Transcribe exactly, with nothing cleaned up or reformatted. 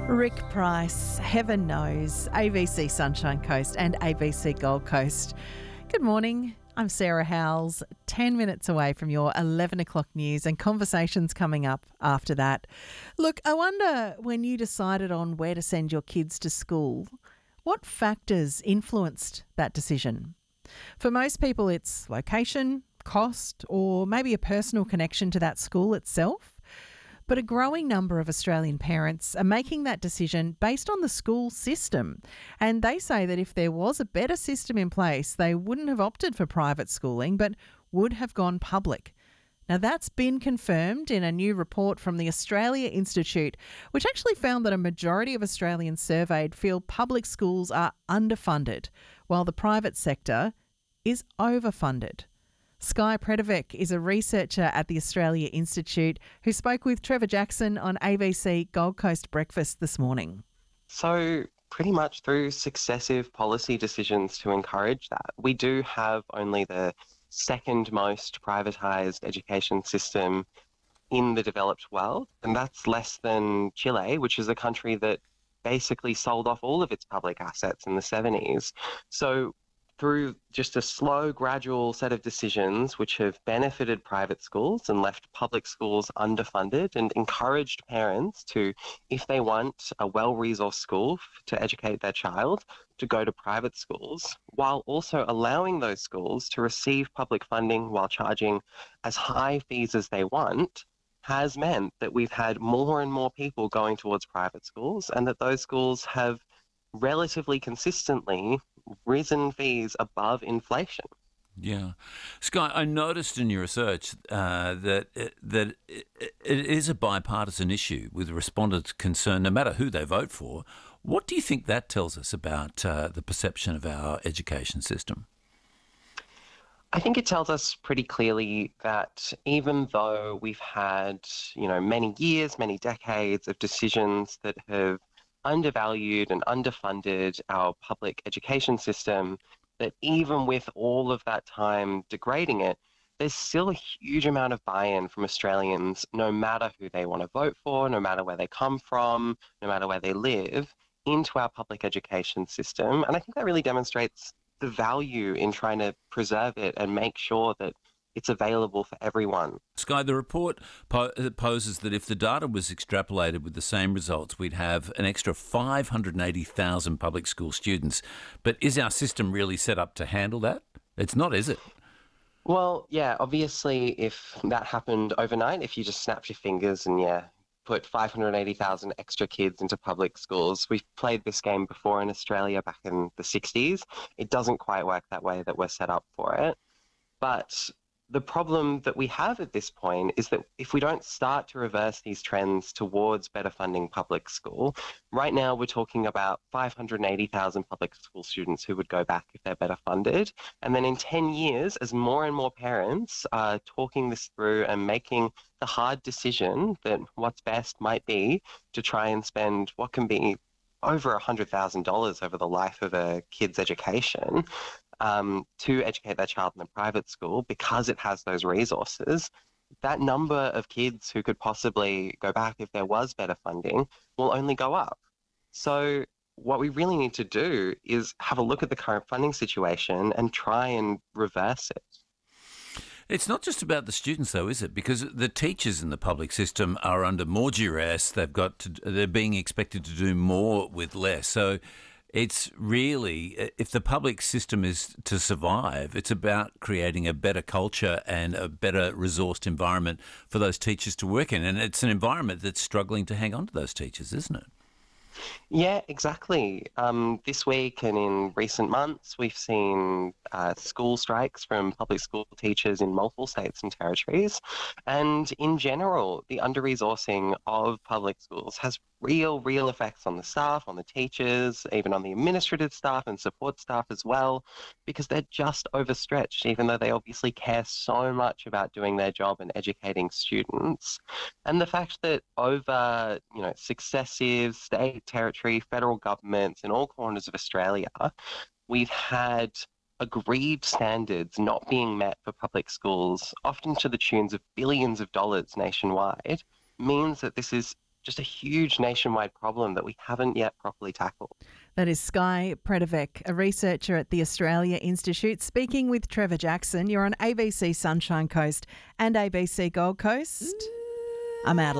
Rick Price, heaven knows, A B C Sunshine Coast and A B C Gold Coast. Good morning, I'm Sarah Howells, ten minutes away from your eleven o'clock news and conversations coming up after that. Look, I wonder when you decided on where to send your kids to school, what factors influenced that decision? For most people, it's location, cost, or maybe a personal connection to that school itself. But a growing number of Australian parents are making that decision based on the school system. And they say that if there was a better system in place, they wouldn't have opted for private schooling, but would have gone public. Now, that's been confirmed in a new report from the Australia Institute, which actually found that a majority of Australians surveyed feel public schools are underfunded, while the private sector is overfunded. Sky Predovic is a researcher at the Australia Institute who spoke with Trevor Jackson on A B C Gold Coast Breakfast this morning. So pretty much through successive policy decisions to encourage that, we do have only the second most privatised education system in the developed world, and that's less than Chile, which is a country that basically sold off all of its public assets in the seventies. So through just a slow, gradual set of decisions which have benefited private schools and left public schools underfunded and encouraged parents to, if they want a well-resourced school to educate their child, to go to private schools, while also allowing those schools to receive public funding while charging as high fees as they want, has meant that we've had more and more people going towards private schools, and that those schools have relatively consistently risen fees above inflation. Yeah. Sky, I noticed in your research uh, that that it, it is a bipartisan issue with respondents concerned, no matter who they vote for. What do you think that tells us about uh, the perception of our education system? I think it tells us pretty clearly that even though we've had, you know, many years, many decades of decisions that have undervalued and underfunded our public education system, that even with all of that time degrading it, there's still a huge amount of buy-in from Australians, no matter who they want to vote for, no matter where they come from, no matter where they live, into our public education system. And I think that really demonstrates the value in trying to preserve it and make sure that it's available for everyone. Sky, the report po- poses that if the data was extrapolated with the same results, we'd have an extra five hundred eighty thousand public school students. But is our system really set up to handle that? It's not, is it? Well, yeah, obviously, if that happened overnight, if you just snapped your fingers and, yeah, put five hundred eighty thousand extra kids into public schools. We've played this game before in Australia back in the sixties. It doesn't quite work that way that we're set up for it. But the problem that we have at this point is that if we don't start to reverse these trends towards better funding public school, right now we're talking about five hundred eighty thousand public school students who would go back if they're better funded. And then in ten years, as more and more parents are talking this through and making the hard decision that what's best might be to try and spend what can be over one hundred thousand dollars over the life of a kid's education, Um, to educate their child in a private school because it has those resources, that number of kids who could possibly go back if there was better funding will only go up. So what we really need to do is have a look at the current funding situation and try and reverse it. It's not just about the students, though, is it? Because the teachers in the public system are under more duress. They've got to, they're being expected to do more with less. So it's really, if the public system is to survive, it's about creating a better culture and a better resourced environment for those teachers to work in. And it's an environment that's struggling to hang on to those teachers, isn't it? Yeah, exactly. Um, this week and in recent months, we've seen uh, school strikes from public school teachers in multiple states and territories. And in general, the under-resourcing of public schools has real, real effects on the staff, on the teachers, even on the administrative staff and support staff as well, because they're just overstretched, even though they obviously care so much about doing their job and educating students. And the fact that over, you know, successive state, territory, federal governments in all corners of Australia, we've had agreed standards not being met for public schools, often to the tunes of billions of dollars nationwide, means that this is just a huge nationwide problem that we haven't yet properly tackled. That is Sky Predovec, a researcher at the Australia Institute, speaking with Trevor Jackson. You're on A B C Sunshine Coast and A B C Gold Coast. I'm out.